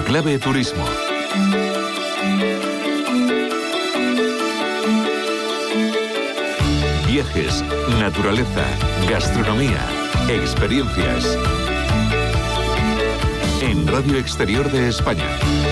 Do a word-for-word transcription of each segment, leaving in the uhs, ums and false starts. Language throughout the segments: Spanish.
Clave Turismo. Viajes, naturaleza, gastronomía, experiencias. En Radio Exterior de España.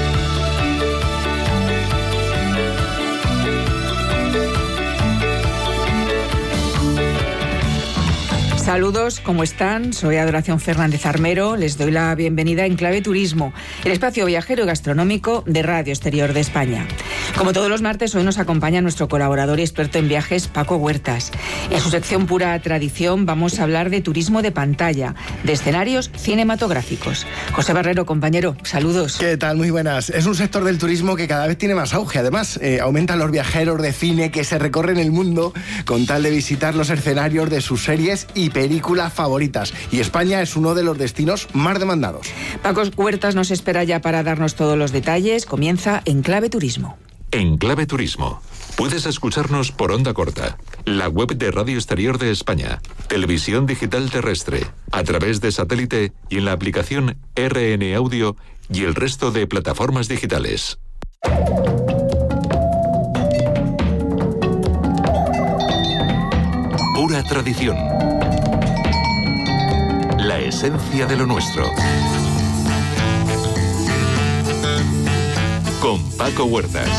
Saludos, ¿cómo están? Soy Adoración Fernández Armero. Les doy la bienvenida en Clave Turismo, el espacio viajero y gastronómico de Radio Exterior de España. Como todos los martes, hoy nos acompaña nuestro colaborador y experto en viajes, Paco Huertas. En su sección Pura Tradición vamos a hablar de turismo de pantalla, de escenarios cinematográficos. José Barrero, compañero, saludos. ¿Qué tal? Muy buenas. Es un sector del turismo que cada vez tiene más auge. Además, eh, aumentan los viajeros de cine que se recorren el mundo con tal de visitar los escenarios de sus series y películas favoritas. Y España es uno de los destinos más demandados. Paco Huertas nos espera ya para darnos todos los detalles. Comienza En Clave Turismo. En Clave Turismo. Puedes escucharnos por onda corta, la web de Radio Exterior de España, televisión digital terrestre, a través de satélite y en la aplicación R N Audio y el resto de plataformas digitales. Pura tradición. La esencia de lo nuestro. Con Paco Huertas.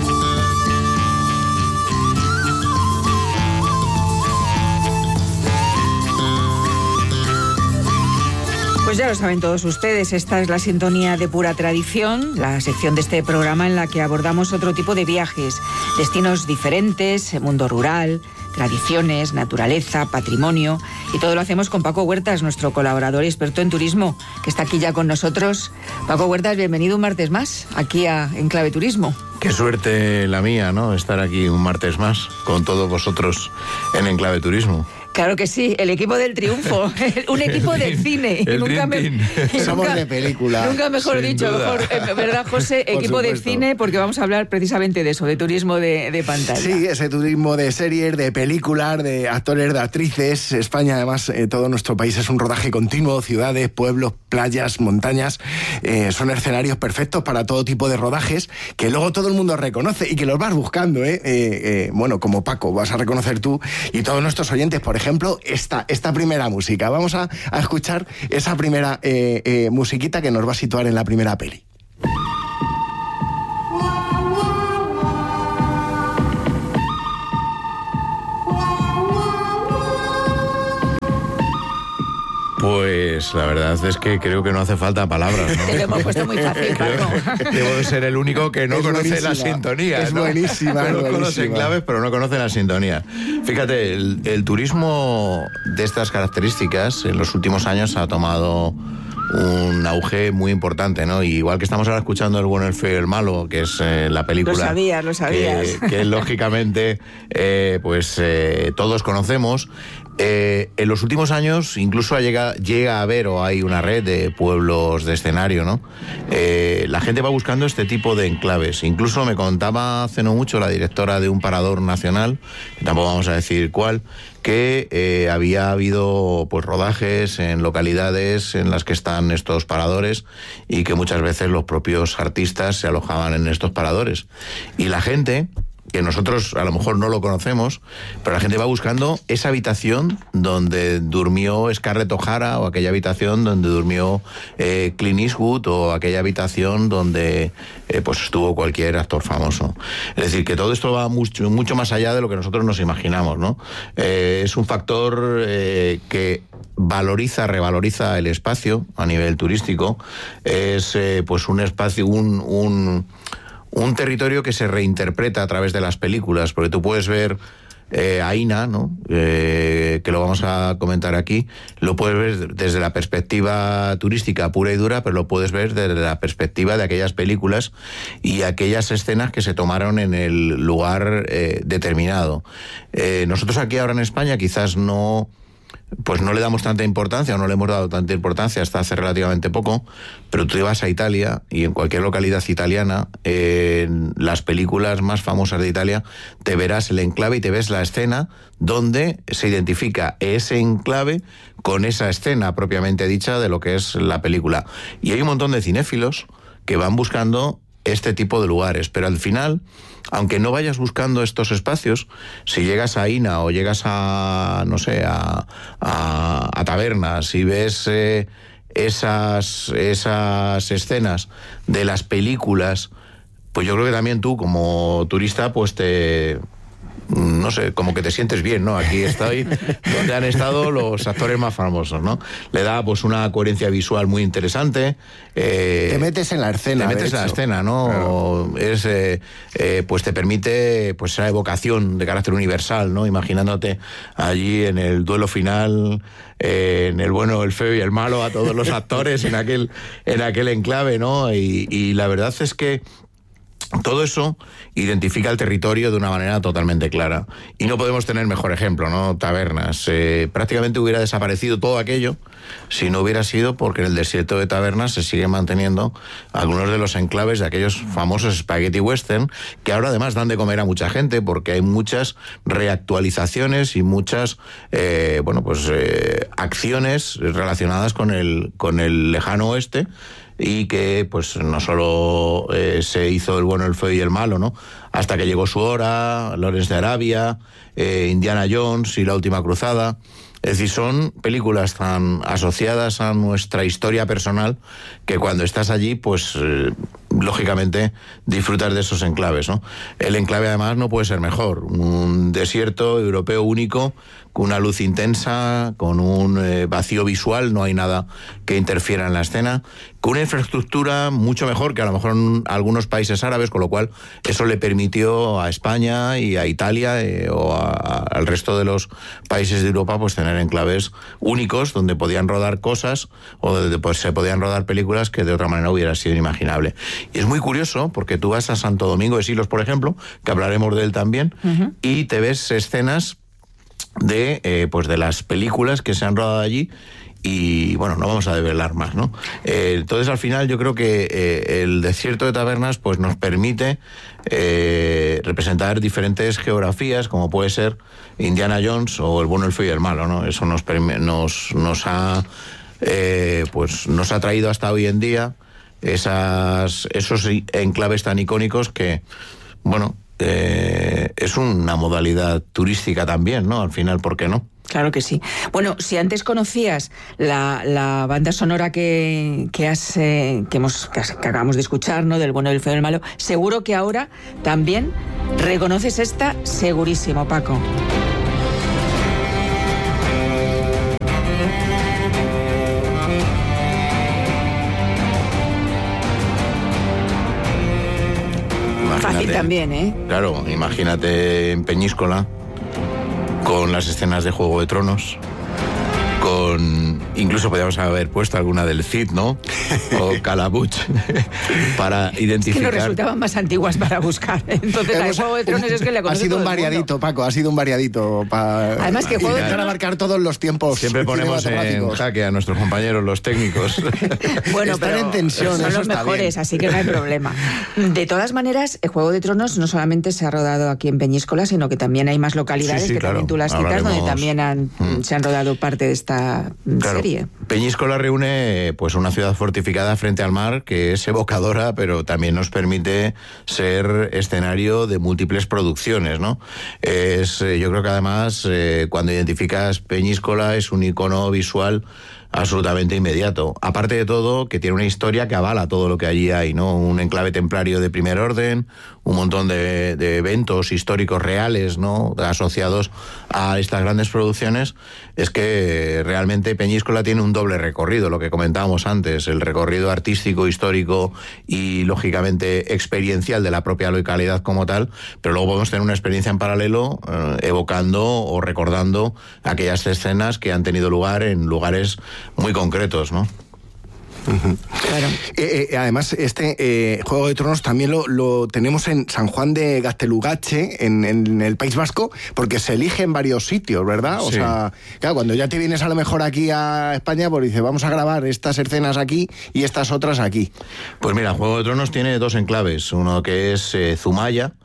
Pues ya lo saben todos ustedes, esta es la sintonía de Pura Tradición, la sección de este programa en la que abordamos otro tipo de viajes, destinos diferentes, mundo rural, tradiciones, naturaleza, patrimonio, y todo lo hacemos con Paco Huertas, nuestro colaborador y experto en turismo, que está aquí ya con nosotros. Paco Huertas, bienvenido un martes más aquí a En Clave Turismo. Qué suerte la mía, ¿no? Estar aquí un martes más con todos vosotros en En Clave Turismo. Claro que sí, el equipo del triunfo, un equipo de cine. El nunca me, tin, nunca, Somos de película. Nunca mejor Sin dicho, duda. mejor, eh, ¿verdad, José? Por Equipo de supuesto. cine, porque vamos a hablar precisamente de eso, de turismo de, de pantalla. Sí, ese turismo de series, de películas, de actores, de actrices. España, además, eh, todo nuestro país es un rodaje continuo, ciudades, pueblos, playas, montañas. Eh, son escenarios perfectos para todo tipo de rodajes que luego todo el mundo reconoce y que los vas buscando, ¿eh? Eh, eh, bueno, como Paco, vas a reconocer tú y todos nuestros oyentes, por ejemplo, esta, esta primera música. Vamos a, a escuchar esa primera eh, eh, musiquita que nos va a situar en la primera peli. Pues la verdad es que creo que no hace falta palabras, ¿no? Te lo hemos puesto muy fácil, Paco. Debo de ser el único que no Es conoce buenísima. la sintonía, Es ¿no? buenísima, es Conozco los buenísima. enclaves, pero no conoce la sintonía. Fíjate, el, el turismo de estas características en los últimos años ha tomado un auge muy importante, ¿no? Y igual que estamos ahora escuchando El bueno, el feo y el malo, que es eh, la película... Lo sabías, lo sabías. Que, que lógicamente, eh, pues eh, todos conocemos. Eh, en los últimos años incluso llega, llega a haber o hay una red de pueblos de escenario, ¿no? Eh, la gente va buscando este tipo de enclaves. Incluso me contaba hace no mucho la directora de un parador nacional, que tampoco vamos a decir cuál, que eh, había habido pues rodajes en localidades en las que están estos paradores y que muchas veces los propios artistas se alojaban en estos paradores. Y la gente, que nosotros a lo mejor no lo conocemos, pero la gente va buscando esa habitación donde durmió Scarlett O'Hara, o aquella habitación donde durmió eh, Clint Eastwood, o aquella habitación donde eh, pues estuvo cualquier actor famoso. Es decir, que todo esto va mucho, mucho más allá de lo que nosotros nos imaginamos, ¿no? Eh, es un factor eh, que valoriza, revaloriza el espacio a nivel turístico. Es eh, pues un espacio, un... un Un territorio que se reinterpreta a través de las películas, porque tú puedes ver eh, Aina, ¿no? Eh, que lo vamos a comentar aquí, lo puedes ver desde la perspectiva turística pura y dura, pero lo puedes ver desde la perspectiva de aquellas películas y aquellas escenas que se tomaron en el lugar eh, determinado. Eh, nosotros aquí ahora en España quizás no... pues no le damos tanta importancia, o no le hemos dado tanta importancia hasta hace relativamente poco, pero tú vas a Italia y en cualquier localidad italiana, en las películas más famosas de Italia, te verás el enclave y te ves la escena donde se identifica ese enclave con esa escena propiamente dicha de lo que es la película. Y hay un montón de cinéfilos que van buscando este tipo de lugares, pero al final, aunque no vayas buscando estos espacios, si llegas a Ina o llegas a, no sé, a, a, a tabernas y ves eh, esas, esas escenas de las películas, pues yo creo que también tú, como turista, pues te... no sé, como que te sientes bien, ¿no? Aquí estoy donde han estado los actores más famosos, ¿no? Le da pues una coherencia visual muy interesante. Eh, te metes en la escena. Te metes en la escena, ¿no? Claro. Es, eh, eh, pues te permite pues esa evocación de carácter universal, ¿no? Imaginándote allí en el duelo final, eh, en el bueno, el feo y el malo, a todos los actores en aquel, en aquel enclave, ¿no? Y, y la verdad es que todo eso identifica el territorio de una manera totalmente clara. Y no podemos tener mejor ejemplo, ¿no? Tabernas. Eh, prácticamente hubiera desaparecido todo aquello si no hubiera sido porque en el desierto de Tabernas se siguen manteniendo algunos de los enclaves de aquellos famosos spaghetti western, que ahora además dan de comer a mucha gente porque hay muchas reactualizaciones y muchas eh, bueno pues eh, acciones relacionadas con el, con el lejano oeste, y que pues no solo eh, se hizo el bueno, el feo y el malo, ¿no? Hasta que llegó su hora, Lawrence de Arabia, eh, Indiana Jones y La Última Cruzada. Es decir, son películas tan asociadas a nuestra historia personal que cuando estás allí, pues eh, lógicamente disfrutas de esos enclaves, ¿no? El enclave además no puede ser mejor. Un desierto europeo único, con una luz intensa, con un eh, vacío visual, no hay nada que interfiera en la escena, con una infraestructura mucho mejor que a lo mejor en algunos países árabes, con lo cual eso le permitió a España y a Italia eh, o a, a, al resto de los países de Europa pues tener enclaves únicos donde podían rodar cosas o donde pues, se podían rodar películas que de otra manera hubiera sido inimaginable. Y es muy curioso porque tú vas a Santo Domingo de Silos, por ejemplo, que hablaremos de él también, uh-huh. y te ves escenas de eh, pues de las películas que se han rodado allí. Y bueno, no vamos a develar más, ¿no? Eh, entonces al final yo creo que eh, el desierto de Tabernas pues nos permite eh, representar diferentes geografías, como puede ser Indiana Jones o el bueno, el feo y el malo, ¿no? Eso nos nos, nos ha eh, pues nos ha traído hasta hoy en día esas esos enclaves tan icónicos que, bueno, eh, es una modalidad turística también, ¿no? Al final, ¿por qué no? Claro que sí. Bueno, si antes conocías la, la banda sonora que, que, has, eh, que, hemos, que, has, que acabamos de escuchar, ¿no? Del bueno, el feo y el malo, seguro que ahora también reconoces esta, segurísimo, Paco. Fácil también, ¿eh? Claro, imagínate en Peñíscola, con las escenas de Juego de Tronos, con... incluso podríamos haber puesto alguna del Cid, ¿no? O Calabuch, para identificar... Es que nos resultaban más antiguas para buscar. Entonces, el Juego de Tronos es que le conoce Ha sido un todo el variadito, mundo. Paco, ha sido un variadito. Para Además que Juego de Tronos... abarcar todos los tiempos. Siempre ponemos en jaque a nuestros compañeros, los técnicos. Bueno, están pero en tensión, son eso los está mejores, bien. así que no hay problema. De todas maneras, el Juego de Tronos no solamente se ha rodado aquí en Peñíscola, sino que también hay más localidades, sí, sí, que claro, también tú las citas, hablaremos... donde también han, mm. se han rodado parte de esta claro. serie. Peñíscola reúne pues una ciudad fortificada frente al mar que es evocadora, pero también nos permite ser escenario de múltiples producciones, ¿no? Es, yo creo que además eh, cuando identificas Peñíscola es un icono visual absolutamente inmediato. Aparte de todo, que tiene una historia que avala todo lo que allí hay, ¿no? Un enclave templario de primer orden, un montón de, de eventos históricos reales, ¿no? Asociados a estas grandes producciones. Es que realmente Peñíscola tiene un doble recorrido, lo que comentábamos antes, el recorrido artístico, histórico y lógicamente experiencial de la propia localidad como tal, pero luego podemos tener una experiencia en paralelo eh, evocando o recordando aquellas escenas que han tenido lugar en lugares muy concretos, ¿no? Uh-huh. Claro. Eh, eh, además, este eh, Juego de Tronos también lo, lo tenemos en San Juan de Gaztelugatxe, en, en el País Vasco, porque se elige en varios sitios, ¿verdad? O sí. sea, claro, cuando ya te vienes a lo mejor aquí a España, pues dices, vamos a grabar estas escenas aquí y estas otras aquí. Pues mira, Juego de Tronos tiene dos enclaves, uno que es eh, Zumaya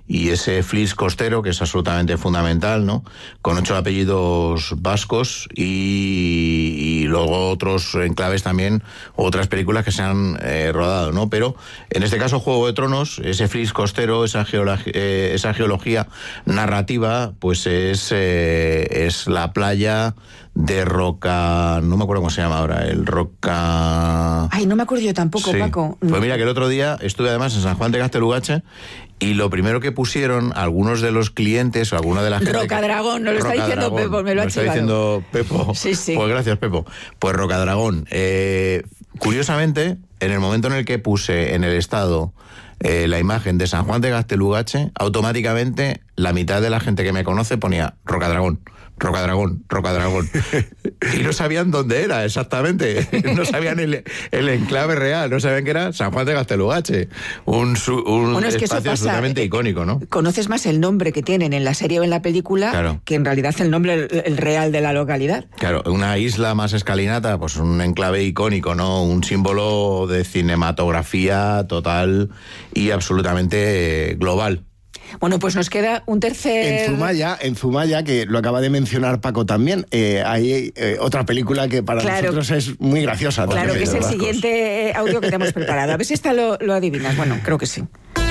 y ese flis costero que es absolutamente fundamental, ¿no? Con ocho apellidos vascos y, y luego otros enclaves también, otras películas que se han eh, rodado, ¿no? Pero en este caso Juego de Tronos, ese flis costero, esa, geología, eh, esa geología narrativa, pues es, eh, es la playa de Roca, no me acuerdo cómo se llama ahora, el Roca... Ay, no me acuerdo yo tampoco, sí. Paco. Pues mira que el otro día estuve además en San Juan de Gaztelugatxe y lo primero que pusieron algunos de los clientes o alguna de la gente... Rocadragón, nos lo está diciendo Rocadragón, Pepo, me lo ha está chivado. diciendo Pepo. Sí, sí. Pues gracias, Pepo. Pues Rocadragón. Eh, curiosamente, en el momento en el que puse en el estado eh, la imagen de San Juan de Gaztelugatxe, automáticamente la mitad de la gente que me conoce ponía Rocadragón. Rocadragón, Rocadragón. Y no sabían dónde era exactamente. No sabían el, el enclave real. No sabían que era San Juan de Gaztelugatxe. Un, un bueno, es que espacio eso pasa, absolutamente eh, icónico, ¿no? Conoces más el nombre que tienen en la serie o en la película, claro, que en realidad el nombre el, el real de la localidad. Claro, una isla más escalinata, pues un enclave icónico, ¿no? Un símbolo de cinematografía total y absolutamente global. Bueno, pues nos queda un tercer... En Zumaya, en Zumaya, que lo acaba de mencionar Paco también, eh, hay eh, otra película que para claro, nosotros es muy graciosa. Claro, que es el vascos. siguiente audio que te hemos preparado. A ver si esta lo, lo adivinas. Bueno, creo que sí.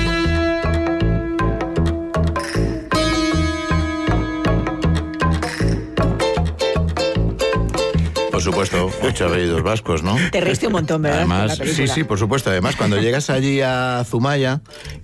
Por supuesto, ocho apellidos vascos, ¿no? Te reíste un montón, ¿verdad? Además, sí, sí, por supuesto. Además, cuando llegas allí a Zumaya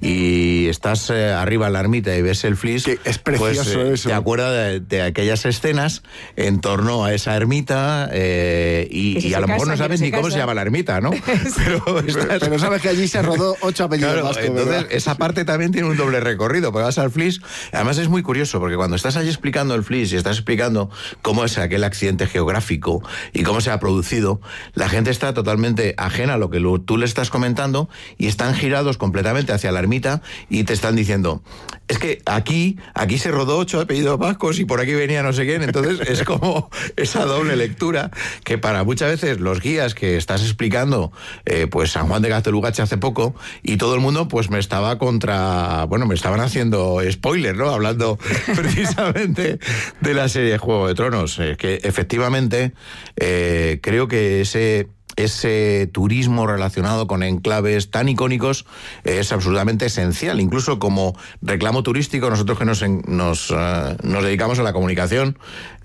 y estás eh, arriba en la ermita y ves el flis, que es precioso, pues, eh, eso. te acuerdas de, de aquellas escenas en torno a esa ermita eh, y, si y a lo casa, mejor no sabes ni cómo casa. se llama la ermita, ¿no? Pero, estás... Pero sabes que allí se rodó ocho apellidos Claro, vascos, entonces ¿verdad? esa parte también tiene un doble recorrido, porque vas al flis, además es muy curioso, porque cuando estás allí explicando el flis y estás explicando cómo es aquel accidente geográfico y cómo se ha producido, la gente está totalmente ajena a lo que lo, tú le estás comentando y están girados completamente hacia la ermita y te están diciendo, es que aquí, aquí se rodó ocho apellidos vascos y por aquí venía no sé quién, entonces es como esa doble lectura que para muchas veces los guías que estás explicando, eh, pues San Juan de Gaztelugatxe hace poco y todo el mundo pues me estaba contra, bueno, me estaban haciendo spoiler, ¿no? Hablando precisamente de la serie Juego de Tronos, eh, que efectivamente eh, creo que ese ese turismo relacionado con enclaves tan icónicos es absolutamente esencial. Incluso como reclamo turístico, nosotros que nos, nos, uh, nos dedicamos a la comunicación,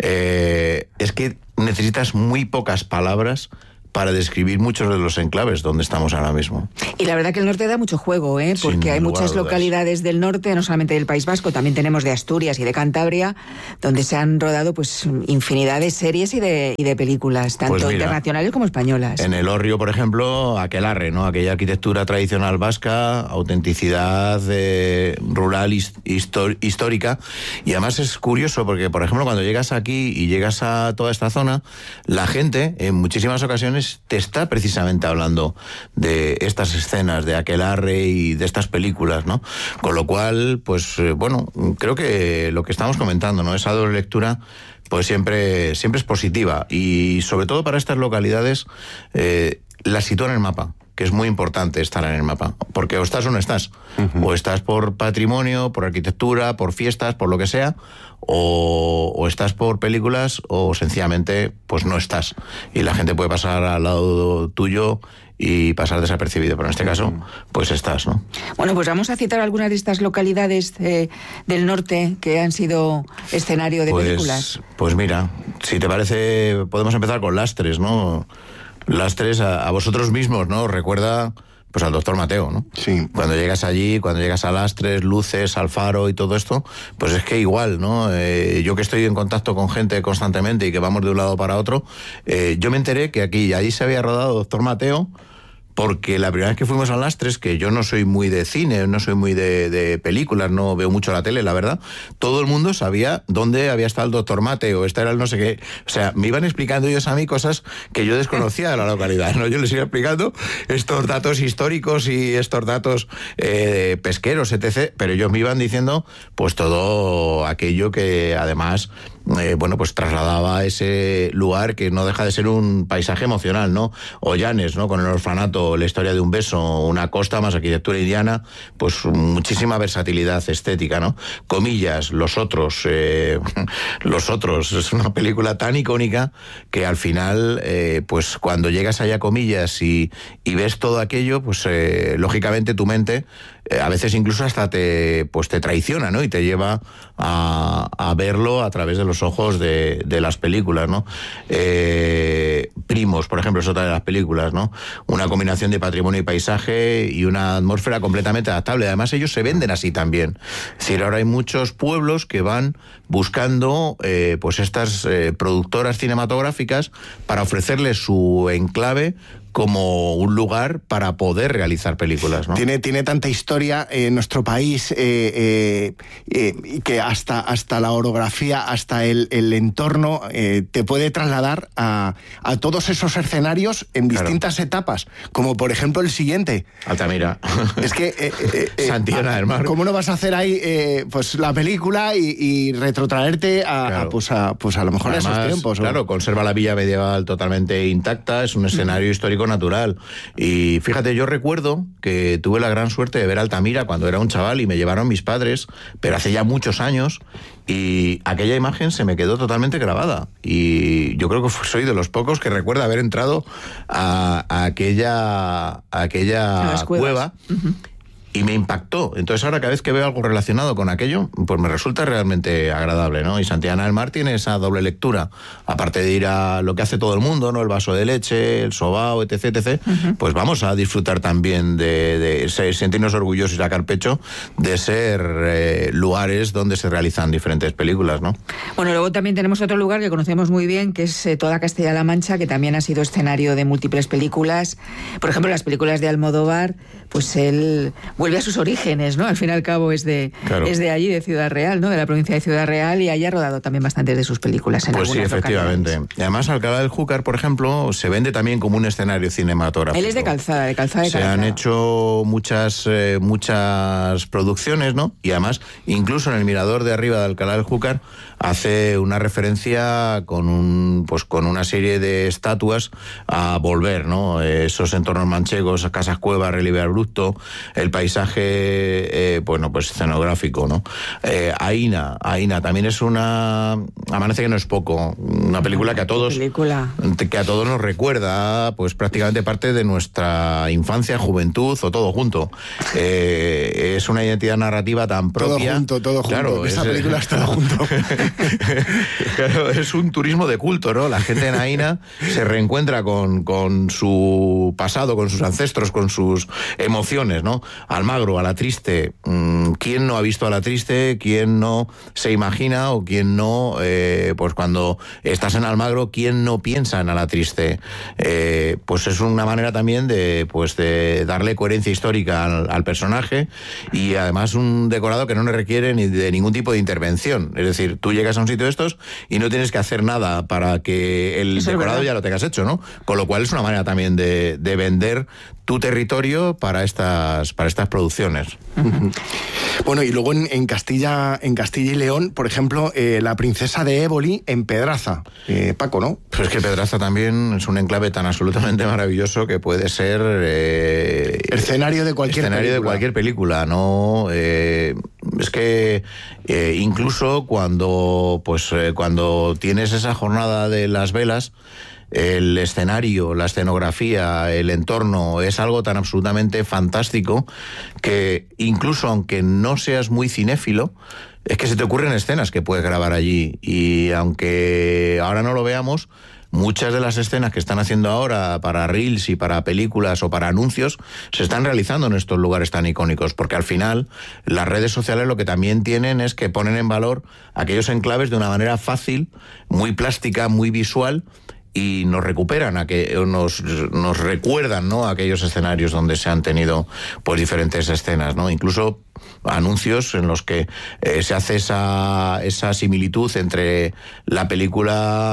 eh, es que necesitas muy pocas palabras para describir muchos de los enclaves donde estamos ahora mismo. Y la verdad que el norte da mucho juego, ¿eh? Porque Sin hay muchas lugar a dudas. localidades del norte, no solamente del País Vasco, también tenemos de Asturias y de Cantabria, donde se han rodado pues infinidad de series y de, y de películas, tanto Pues mira, internacionales como españolas. En el Hórreo, por ejemplo, aquelarre, ¿no? Aquella arquitectura tradicional vasca, autenticidad eh, rural his- histor- histórica. Y además es curioso porque, por ejemplo, cuando llegas aquí y llegas a toda esta zona, la gente en muchísimas ocasiones te está precisamente hablando de estas escenas de aquelarre y de estas películas, ¿no? Con lo cual, pues eh, bueno, creo que lo que estamos comentando, ¿no? Esa doble lectura pues siempre, siempre es positiva y sobre todo para estas localidades eh, las sitúa en el mapa, que es muy importante estar en el mapa, porque o estás o no estás, uh-huh. o estás por patrimonio, por arquitectura, por fiestas, por lo que sea, o, o estás por películas, o sencillamente pues no estás, y la gente puede pasar al lado tuyo y pasar desapercibido, pero en este caso, pues estás, ¿no? Bueno, pues vamos a citar algunas de estas localidades eh, del norte que han sido escenario de pues, películas. Pues mira, si te parece, podemos empezar con Lastres, ¿no? Lastres a, a vosotros mismos, ¿no? Recuerda pues al doctor Mateo, ¿no? Sí. Cuando llegas allí, cuando llegas a Lastres, Luces, Alfaro y todo esto, pues es que igual, ¿no? Eh, yo que estoy en contacto con gente constantemente y que vamos de un lado para otro, eh, yo me enteré que aquí y allí se había rodado doctor Mateo, porque la primera vez que fuimos a Lastres, que yo no soy muy de cine, no soy muy de, de películas, no veo mucho la tele, la verdad, todo el mundo sabía dónde había estado el doctor Mateo, este era el no sé qué. O sea, me iban explicando ellos a mí cosas que yo desconocía de la localidad, ¿no? Yo les iba explicando estos datos históricos y estos datos eh, pesqueros, etcétera, pero ellos me iban diciendo pues todo aquello que además eh, bueno, pues trasladaba ese lugar que no deja de ser un paisaje emocional, ¿no? Ollanes, ¿no? Con el orfanato, la historia de un beso, una costa más arquitectura indiana, pues muchísima versatilidad estética, ¿no? Comillas, Los Otros, eh, Los Otros, es una película tan icónica que al final, eh, pues cuando llegas allá a Comillas y, y ves todo aquello, pues eh, lógicamente tu mente eh, a veces incluso hasta te, pues te traiciona, ¿no? Y te lleva a, a verlo a través de los ojos de, de las películas, ¿no? Eh, Primos, por ejemplo, es otra de las películas, ¿no? Una combinación de patrimonio y paisaje y una atmósfera completamente adaptable. Además, ellos se venden así también. Es decir, ahora hay muchos pueblos que van buscando eh, pues estas eh, productoras cinematográficas para ofrecerles su enclave como un lugar para poder realizar películas, ¿no? Tiene, tiene tanta historia en nuestro país eh, eh, eh, que hasta, hasta la orografía, hasta el, el entorno eh, te puede trasladar a, a todos esos escenarios en distintas claro. etapas, como por ejemplo el siguiente. Altamira. Es que... Eh, eh, eh, Santillana del Mar. ¿Cómo no vas a hacer ahí eh, pues la película y, y retrotraerte a, claro. a, pues a, pues a lo mejor Además, a esos tiempos? Claro, ¿o? Conserva la villa medieval totalmente intacta, es un escenario histórico natural. Y fíjate, yo recuerdo que tuve la gran suerte de ver Altamira cuando era un chaval y me llevaron mis padres, pero hace ya muchos años, y aquella imagen se me quedó totalmente grabada. Y yo creo que soy de los pocos que recuerda haber entrado a, a aquella, a aquella a cueva. Uh-huh. Y me impactó. Entonces ahora cada vez que veo algo relacionado con aquello, pues me resulta realmente agradable, ¿no? Y Santillana del Mar tiene esa doble lectura. Aparte de ir a lo que hace todo el mundo, ¿no? El vaso de leche, el sobao, etc, etcétera. Uh-huh. Pues vamos a disfrutar también de, de ser, sentirnos orgullosos y sacar pecho de ser eh, lugares donde se realizan diferentes películas, ¿no? Bueno, luego también tenemos otro lugar que conocemos muy bien, que es eh, toda Castilla-La Mancha, que también ha sido escenario de múltiples películas. Por ejemplo, las películas de Almodóvar, pues él vuelve a sus orígenes, ¿no? Al fin y al cabo es de, claro. es de allí, de Ciudad Real, ¿no? De la provincia de Ciudad Real, y allí ha rodado también bastantes de sus películas en Pues sí, efectivamente. localidades. Y además Alcalá del Júcar, por ejemplo, se vende también como un escenario cinematográfico. Él es de Calzada, de Calzada de Se Calzada. han hecho muchas, eh, muchas producciones, ¿no? Y además, incluso en el mirador de arriba de Alcalá del Júcar, hace una referencia con un pues con una serie de estatuas a volver, ¿no? Esos entornos manchegos, casas cuevas, relieve abrupto, el paisaje, eh, bueno, pues escenográfico, ¿no? Eh, Aína, Aína también es una... Amanece que no es poco, una película que a todos película. que a todos nos recuerda, pues prácticamente parte de nuestra infancia, juventud o todo junto. Eh, es una identidad narrativa tan propia. Todo junto, todo junto. Claro, esa es, película está junto. Claro, es un turismo de culto, ¿no? La gente en Aína se reencuentra con, con su pasado, con sus ancestros, con sus emociones, ¿no? Almagro, a la triste. ¿Quién no ha visto a la triste? ¿Quién no se imagina o quién no, eh, pues cuando estás en Almagro, quién no piensa en a la triste? Eh, pues es una manera también de, pues de darle coherencia histórica al, al personaje, y además un decorado que no le requiere ni de ningún tipo de intervención. Es decir, tú llegas a un sitio de estos y no tienes que hacer nada para que el Eso decorado ya lo tengas hecho, ¿no? Con lo cual es una manera también de, de vender tu territorio para estas para estas producciones. Uh-huh. Bueno, y luego en, en Castilla en Castilla y León, por ejemplo, eh, La princesa de Éboli en Pedraza. Eh, Paco, ¿no? Pues es que Pedraza también es un enclave tan absolutamente maravilloso que puede ser eh, escenario de cualquier escenario película. de cualquier película, ¿no? Eh, es que eh, incluso cuando pues eh, cuando tienes esa jornada de las velas, el escenario, la escenografía, el entorno es algo tan absolutamente fantástico que incluso aunque no seas muy cinéfilo, es que se te ocurren escenas que puedes grabar allí, y aunque ahora no lo veamos, muchas de las escenas que están haciendo ahora para reels y para películas o para anuncios se están realizando en estos lugares tan icónicos, porque al final las redes sociales lo que también tienen es que ponen en valor aquellos enclaves de una manera fácil, muy plástica, muy visual, y nos recuperan, a que nos, nos recuerdan, ¿no?, a aquellos escenarios donde se han tenido pues diferentes escenas, ¿no? Incluso anuncios en los que eh, se hace esa, esa similitud entre la película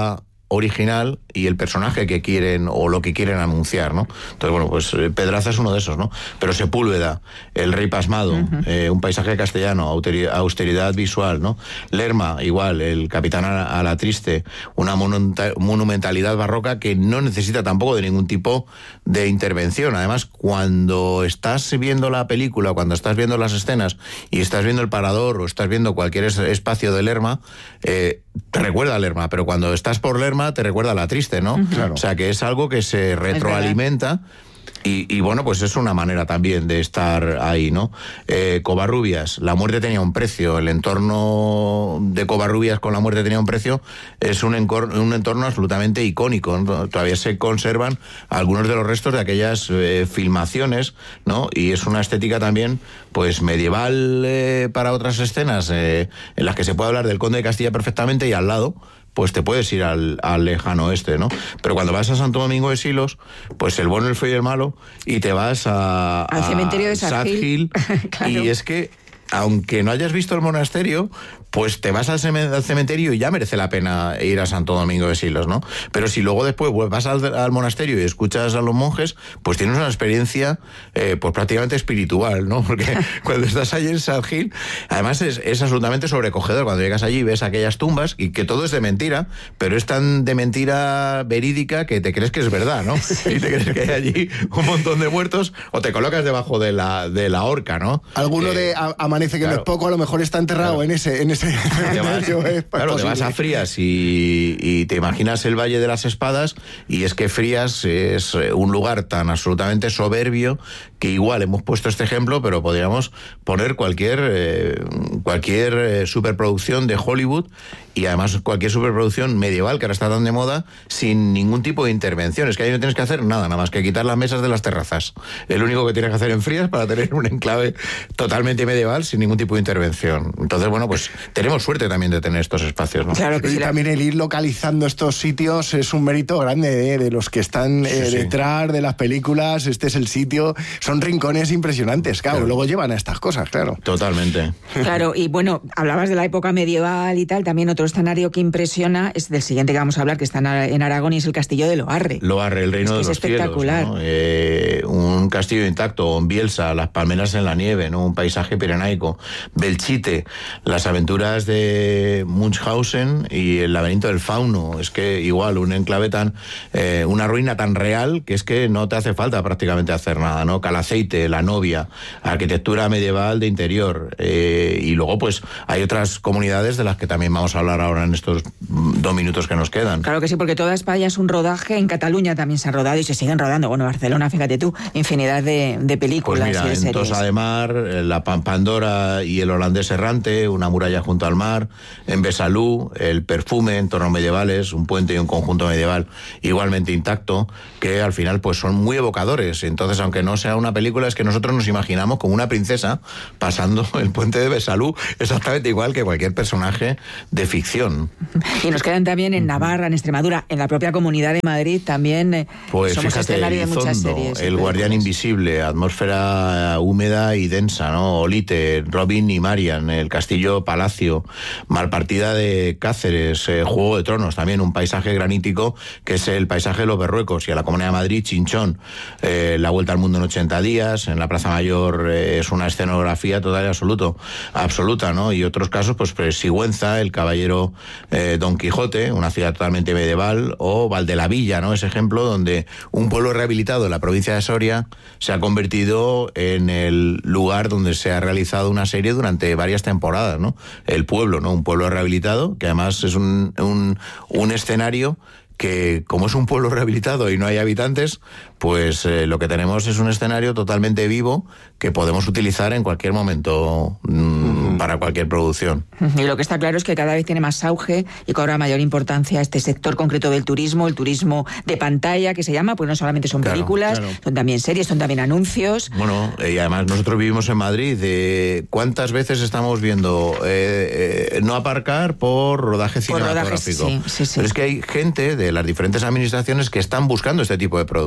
original y el personaje que quieren o lo que quieren anunciar, ¿no? Entonces, bueno, pues Pedraza es uno de esos, ¿no? Pero Sepúlveda, El Rey Pasmado, uh-huh. eh, un paisaje castellano, austeridad, austeridad visual, ¿no? Lerma, igual, El Capitán a la Triste, una monumentalidad barroca que no necesita tampoco de ningún tipo de intervención. Además, cuando estás viendo la película, cuando estás viendo las escenas y estás viendo el parador o estás viendo cualquier espacio de Lerma, eh, te recuerda a Lerma, pero cuando estás por Lerma te recuerda a La Triste, ¿no? Uh-huh. Claro. O sea, que es algo que se retroalimenta. Y, y bueno, pues es una manera también de estar ahí, ¿no? Eh, Covarrubias, La muerte tenía un precio. El entorno de Covarrubias con La muerte tenía un precio es un, encor- un entorno absolutamente icónico, ¿no? Todavía se conservan algunos de los restos de aquellas eh, filmaciones, ¿no? Y es una estética también, pues, medieval eh, para otras escenas eh, en las que se puede hablar del Conde de Castilla perfectamente, y al lado pues te puedes ir al, al lejano oeste, ¿no? Pero cuando vas a Santo Domingo de Silos, pues el bueno, el feo y el malo, y te vas a... al a cementerio de Sad Hill. Claro. Y es que, aunque no hayas visto el monasterio, pues te vas al cementerio y ya merece la pena ir a Santo Domingo de Silos, ¿no? Pero si luego después vas al, al monasterio y escuchas a los monjes, pues tienes una experiencia eh, pues prácticamente espiritual, ¿no? Porque cuando estás allí en Sad Hill, además es, es absolutamente sobrecogedor cuando llegas allí y ves aquellas tumbas, y que todo es de mentira, pero es tan de mentira verídica que te crees que es verdad, ¿no? Y te crees que hay allí un montón de muertos, o te colocas debajo de la, de la horca, ¿no? Alguno eh, de a, amanece que claro, no es poco, a lo mejor está enterrado claro. en ese... En ese Te vas, claro, te vas a Frías y, y te imaginas el Valle de las Espadas, y es que Frías es un lugar tan absolutamente soberbio que igual hemos puesto este ejemplo, pero podríamos poner cualquier eh, cualquier eh, superproducción de Hollywood, y además cualquier superproducción medieval que ahora está tan de moda, sin ningún tipo de intervención. Es que ahí no tienes que hacer nada, nada más que quitar las mesas de las terrazas. El único que tienes que hacer en Frías para tener un enclave totalmente medieval sin ningún tipo de intervención. Entonces, bueno, pues tenemos suerte también de tener estos espacios, ¿no? Claro que sí. Y también el ir localizando estos sitios es un mérito grande ¿eh? de los que están eh, sí, sí. detrás de las películas. Este es el sitio. Son rincones impresionantes, claro. claro. Luego llevan a estas cosas, claro. Totalmente. Claro, y bueno, hablabas de la época medieval y tal. También otro escenario que impresiona es del siguiente que vamos a hablar, que está en Aragón, y es el castillo de Loarre. Loarre, el reino es de los cielos. Es espectacular. ¿no? Eh, un castillo intacto, en Bielsa, las palmeras en la nieve, ¿no? Un paisaje pirenaico. Belchite, las aventuras de Munchausen y el laberinto del fauno. Es que igual, un enclave tan, eh, una ruina tan real que es que no te hace falta prácticamente hacer nada, ¿no? Calaceite, La Novia, arquitectura medieval de interior. Eh, y luego, pues, hay otras comunidades de las que también vamos a hablar ahora en estos dos minutos que nos quedan. Claro que sí, porque toda España es un rodaje. En Cataluña también se han rodado y se siguen rodando. Bueno, Barcelona, fíjate tú, infinidad de, de películas pues mira, y de en series. Tossa de Mar, La Pandora y El holandés errante, Una muralla junto al mar, en Besalú, El perfume, entornos medievales, un puente y un conjunto medieval igualmente intacto, que al final pues son muy evocadores. Entonces, aunque no sea una película, es que nosotros nos imaginamos como una princesa pasando el puente de Besalú, exactamente igual que cualquier personaje de ficción. Y nos quedan también en Navarra, en Extremadura, en la propia Comunidad de Madrid también. Eh, pues somos fíjate, escenario de Elizondo, muchas series. El guardián invisible, atmósfera húmeda y densa, ¿no? Olite, Robin y Marian, el castillo palacio, Malpartida de Cáceres, eh, Juego de Tronos, también un paisaje granítico que es el paisaje de los Berruecos, y a la Comunidad de Madrid, Chinchón, eh, La vuelta al mundo en ochenta días, en la Plaza Mayor eh, es una escenografía total y absoluto, absoluta, ¿no? Y otros casos, pues, pues Sigüenza, El caballero eh, Don Quijote, una ciudad totalmente medieval, o Valdelavilla, ¿no? Ese ejemplo donde un pueblo rehabilitado en la provincia de Soria se ha convertido en el lugar donde se ha realizado una serie durante varias temporadas, ¿no? El pueblo, ¿no? Un pueblo rehabilitado, que además es un, un, un escenario que, como es un pueblo rehabilitado y no hay habitantes, pues eh, lo que tenemos es un escenario totalmente vivo que podemos utilizar en cualquier momento mmm, uh-huh. para cualquier producción. Y lo que está claro es que cada vez tiene más auge y cobra mayor importancia este sector concreto del turismo, el turismo de pantalla, que se llama, pues no solamente son claro, películas, claro. son también series, son también anuncios. Bueno, y además nosotros vivimos en Madrid, eh, ¿cuántas veces estamos viendo eh, eh, no aparcar por rodaje cinematográfico? Por rodaje, sí, sí, sí. Pero es que hay gente de las diferentes administraciones que están buscando este tipo de producciones.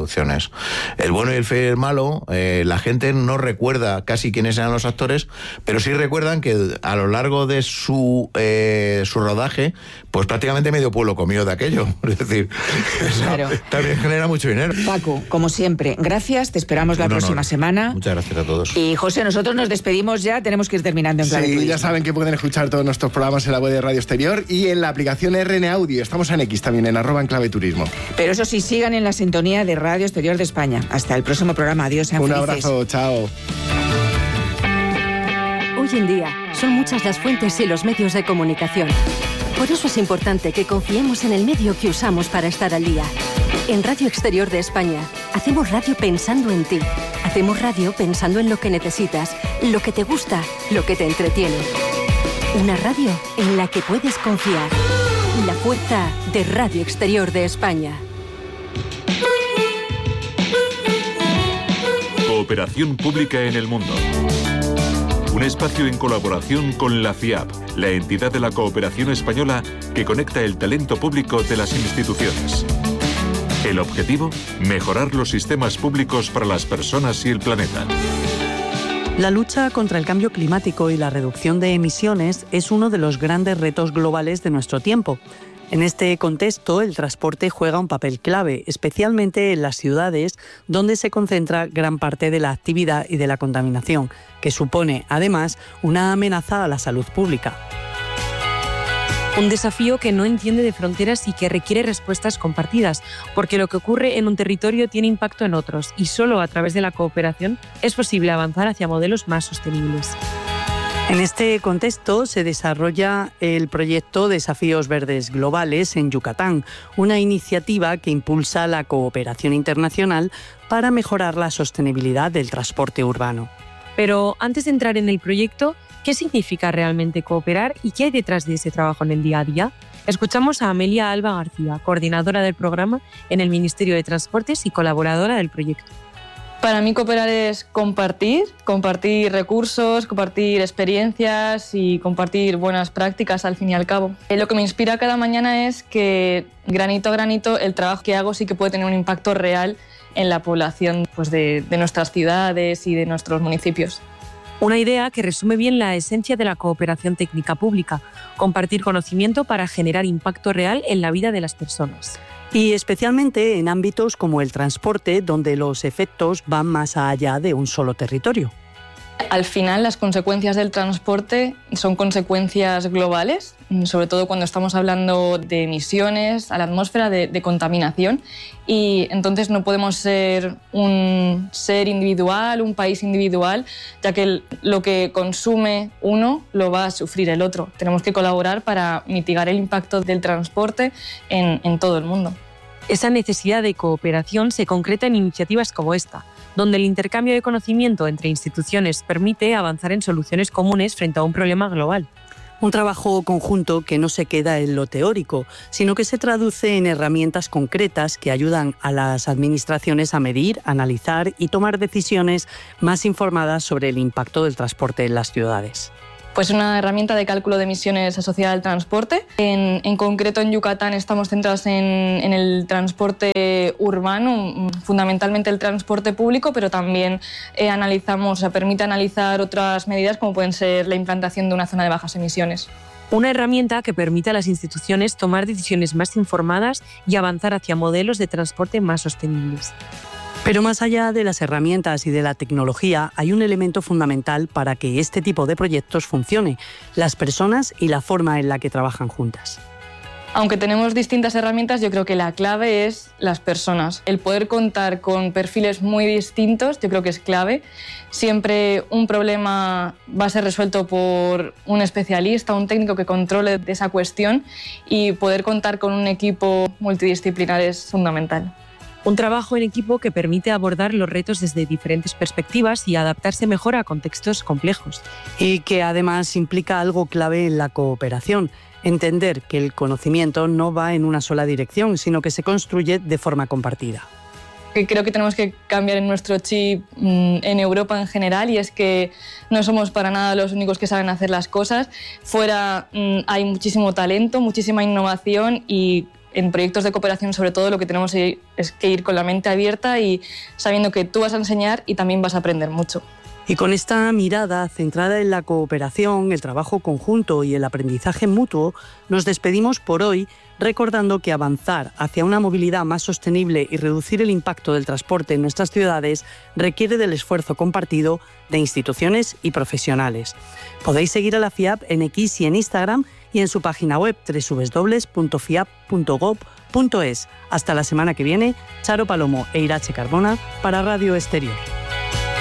pues el bueno y el feo y el malo, eh, la gente no recuerda casi quiénes eran los actores, pero sí recuerdan que a lo largo de su, eh, su rodaje, pues prácticamente medio pueblo comió de aquello. Es decir, claro. Eso también genera mucho dinero. Paco, como siempre, gracias, te esperamos la Un honor. próxima semana. Muchas gracias a todos. Y José, nosotros nos despedimos ya, tenemos que ir terminando en Clave Sí, Turismo. ya saben que pueden escuchar todos nuestros programas en la web de Radio Exterior y en la aplicación R N Audio. Estamos en X también, en arroba en Clave Turismo. Pero eso sí, sigan en la sintonía de Radio Exterior de España. Hasta el próximo programa. Adiós, sean Un felices. abrazo, chao. Hoy en día son muchas las fuentes y los medios de comunicación. Por eso es importante que confiemos en el medio que usamos para estar al día. En Radio Exterior de España hacemos radio pensando en ti. Hacemos radio pensando en lo que necesitas, lo que te gusta, lo que te entretiene. Una radio en la que puedes confiar. La fuerza de Radio Exterior de España. Cooperación pública en el mundo. Un espacio en colaboración con la FIAP, la entidad de la cooperación española que conecta el talento público de las instituciones. El objetivo, mejorar los sistemas públicos para las personas y el planeta. La lucha contra el cambio climático y la reducción de emisiones es uno de los grandes retos globales de nuestro tiempo. En este contexto, el transporte juega un papel clave, especialmente en las ciudades, donde se concentra gran parte de la actividad y de la contaminación, que supone, además, una amenaza a la salud pública. Un desafío que no entiende de fronteras y que requiere respuestas compartidas, porque lo que ocurre en un territorio tiene impacto en otros y solo a través de la cooperación es posible avanzar hacia modelos más sostenibles. En este contexto se desarrolla el proyecto Desafíos Verdes Globales en Yucatán, una iniciativa que impulsa la cooperación internacional para mejorar la sostenibilidad del transporte urbano. Pero antes de entrar en el proyecto, ¿qué significa realmente cooperar y qué hay detrás de ese trabajo en el día a día? Escuchamos a Amelia Alba García, coordinadora del programa en el Ministerio de Transportes y colaboradora del proyecto. Para mí cooperar es compartir, compartir recursos, compartir experiencias y compartir buenas prácticas al fin y al cabo. Lo que me inspira cada mañana es que granito a granito el trabajo que hago sí que puede tener un impacto real en la población pues, de, de nuestras ciudades y de nuestros municipios. Una idea que resume bien la esencia de la cooperación técnica pública, compartir conocimiento para generar impacto real en la vida de las personas. Y especialmente en ámbitos como el transporte, donde los efectos van más allá de un solo territorio. Al final, las consecuencias del transporte son consecuencias globales, sobre todo cuando estamos hablando de emisiones a la atmósfera, de, de contaminación, y entonces no podemos ser un ser individual, un país individual, ya que el, lo que consume uno lo va a sufrir el otro. Tenemos que colaborar para mitigar el impacto del transporte en, en todo el mundo. Esa necesidad de cooperación se concreta en iniciativas como esta, donde el intercambio de conocimiento entre instituciones permite avanzar en soluciones comunes frente a un problema global. Un trabajo conjunto que no se queda en lo teórico, sino que se traduce en herramientas concretas que ayudan a las administraciones a medir, analizar y tomar decisiones más informadas sobre el impacto del transporte en las ciudades. Pues una herramienta de cálculo de emisiones asociada al transporte. En, en concreto en Yucatán estamos centrados en, en el transporte urbano, fundamentalmente el transporte público, pero también eh, analizamos, o sea, permite analizar otras medidas como pueden ser la implantación de una zona de bajas emisiones. Una herramienta que permite a las instituciones tomar decisiones más informadas y avanzar hacia modelos de transporte más sostenibles. Pero más allá de las herramientas y de la tecnología, hay un elemento fundamental para que este tipo de proyectos funcione: las personas y la forma en la que trabajan juntas. Aunque tenemos distintas herramientas, yo creo que la clave es las personas. El poder contar con perfiles muy distintos, yo creo que es clave. Siempre un problema va a ser resuelto por un especialista, un técnico que controle de esa cuestión, y poder contar con un equipo multidisciplinar es fundamental. Un trabajo en equipo que permite abordar los retos desde diferentes perspectivas y adaptarse mejor a contextos complejos. Y que además implica algo clave en la cooperación: entender que el conocimiento no va en una sola dirección, sino que se construye de forma compartida. Creo que tenemos que cambiar en nuestro chip en Europa en general, y es que no somos para nada los únicos que saben hacer las cosas. Fuera hay muchísimo talento, muchísima innovación, y en proyectos de cooperación, sobre todo, lo que tenemos es que ir con la mente abierta y sabiendo que tú vas a enseñar y también vas a aprender mucho. Y con esta mirada centrada en la cooperación, el trabajo conjunto y el aprendizaje mutuo, nos despedimos por hoy recordando que avanzar hacia una movilidad más sostenible y reducir el impacto del transporte en nuestras ciudades requiere del esfuerzo compartido de instituciones y profesionales. Podéis seguir a la FIAP en X y en Instagram y en su página web doble u doble u doble u punto fiap punto gob punto es. Hasta la semana que viene, Charo Palomo e Irache Carbona para Radio Exterior.